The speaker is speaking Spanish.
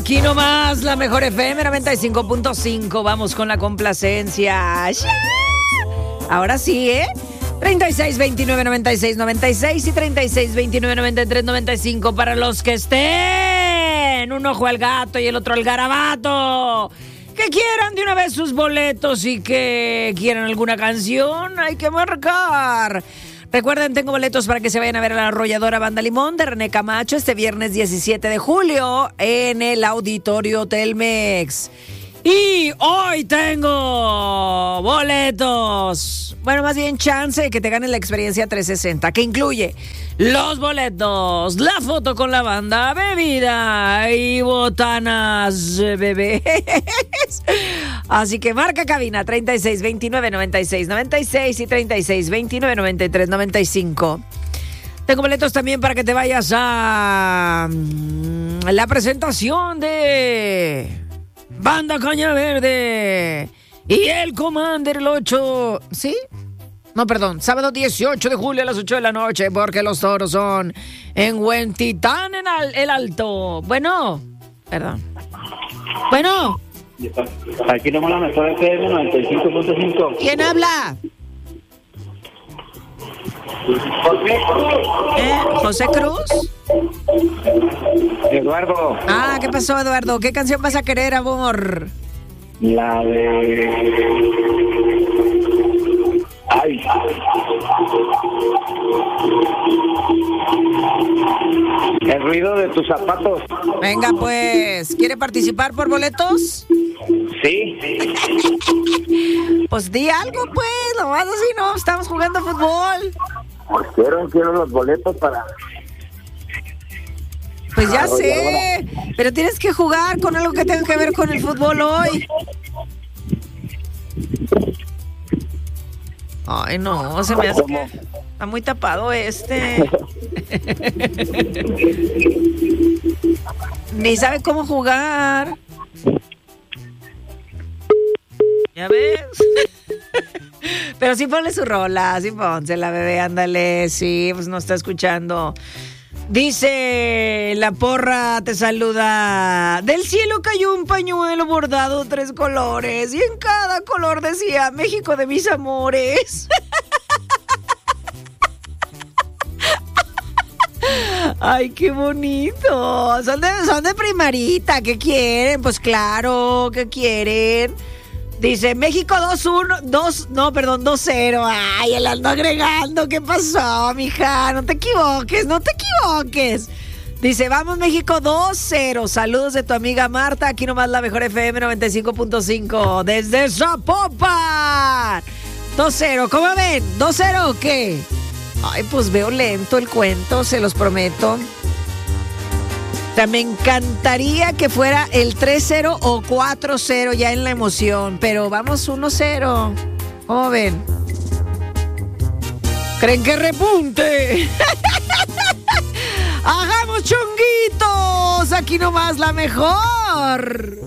Aquí nomás, la mejor FM 95.5. Vamos con la complacencia. Ahora sí, 36 29 96 96 y 36 29 93 95 para los que estén. Un ojo al gato y el otro al garabato. Que quieran de una vez sus boletos y que quieran alguna canción, hay que marcar. Recuerden, tengo boletos para que se vayan a ver a la arrolladora Banda Limón de René Camacho este viernes 17 de julio en el Auditorio Telmex. Y hoy tengo boletos. Bueno, más bien chance de que te ganes la experiencia 360, que incluye los boletos, la foto con la banda, bebida y botanas, bebés. Así que marca cabina 36 29 96 96 y 36 29 93 95. Tengo boletos también para que te vayas a la presentación de Banda Caña Verde y el Commander el 8, ¿sí? No, perdón, sábado 18 de julio a las 8 de la noche, porque los toros son en Huentitán, en el Alto. Bueno, perdón. Bueno. Aquí nomás la mejor FM 95.5. ¿Quién habla? ¿José Cruz? Eduardo. Ah, ¿qué pasó, Eduardo? ¿Qué canción vas a querer, amor? La de... Ay. El ruido de tus zapatos. Venga, pues, ¿quiere participar por boletos? Sí. Pues di algo, pues, nomás así, no, estamos jugando fútbol. Pues quiero los boletos para... Pues ya sé, pero tienes que jugar con algo que tenga que ver con el fútbol hoy. Ay, no, se me hace que está muy tapado Ni sabe cómo jugar. ¿Ya ves? Pero sí ponle su rola, sí pónsela, bebé, ándale, sí, pues no está escuchando. Dice la porra, te saluda. Del cielo cayó un pañuelo bordado 3 colores y en cada color decía México de mis amores. Ay, qué bonito. Son de primarita, ¿qué quieren? Pues claro, ¿qué quieren? Dice México 2-0. Ay, él ando agregando. ¿Qué pasó, mija? No te equivoques. Dice, vamos México 2-0. Saludos de tu amiga Marta. Aquí nomás la mejor FM 95.5. Desde Zapopan. 2-0. ¿Cómo ven? ¿2-0 o qué? Ay, pues veo lento el cuento, se los prometo. Me encantaría que fuera el 3-0 o 4-0 ya en la emoción, pero vamos 1-0. ¿Cómo ven? ¿Creen que repunte? ¡Hagamos chonguitos! Aquí nomás la mejor.